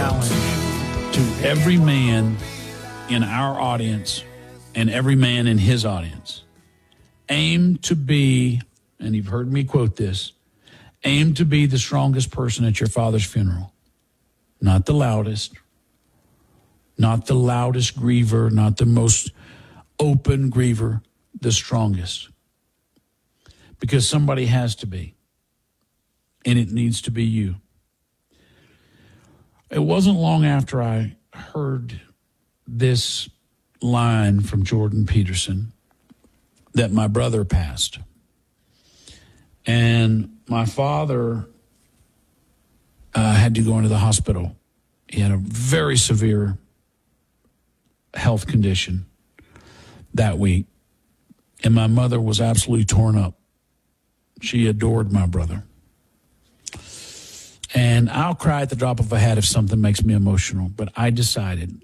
challenge to every man in our audience and every man in his audience. Aim to be, and you've heard me quote this, aim to be the strongest person at your father's funeral. Not the loudest griever, not the most open griever, the strongest. Because somebody has to be. And it needs to be you. It wasn't long after I heard this line from Jordan Peterson that my brother passed. And my father had to go into the hospital. He had a very severe health condition that week. And my mother was absolutely torn up. She adored my brother. And I'll cry at the drop of a hat if something makes me emotional. But I decided